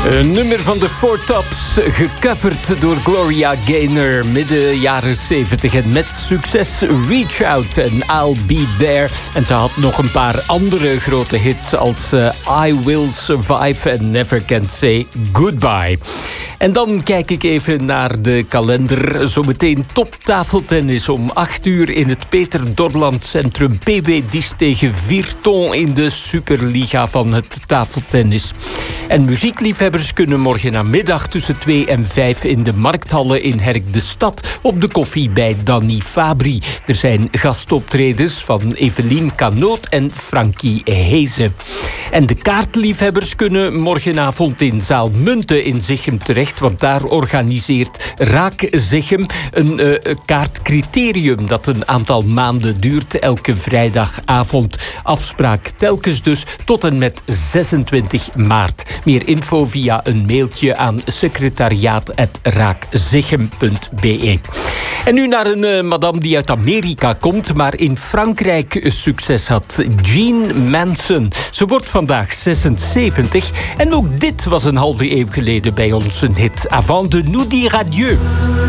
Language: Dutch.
Een nummer van de Four Tops, gecoverd door Gloria Gaynor midden jaren 70. En met succes Reach Out en I'll Be There. En ze had nog een paar andere grote hits als I Will Survive en Never Can Say Goodbye. En dan kijk ik even naar de kalender. Zometeen toptafeltennis om 8 uur in het Peter Dorland Centrum. PW Dies tegen Virton in de Superliga van het tafeltennis. En muziekliefhebbers kunnen morgen namiddag tussen 2 en 5 in de Markthallen in Herk de Stad op de koffie bij Danny Fabri. Er zijn gastoptredens van Evelien Canoot en Frankie Hezen. En de kaartliefhebbers kunnen morgenavond in Zaal Munten in Zichem terecht, want daar organiseert Raak Zichem een kaartcriterium dat een aantal maanden duurt, elke vrijdagavond. Afspraak telkens dus tot en met 26 maart. Meer info via een mailtje aan secretariaat@raakzichem.be. En nu naar een madame die uit Amerika komt, maar in Frankrijk succes had. Jean Manson. Ze wordt vandaag 76 en ook dit was een halve eeuw geleden bij ons een hit. Avant de nous dire adieu.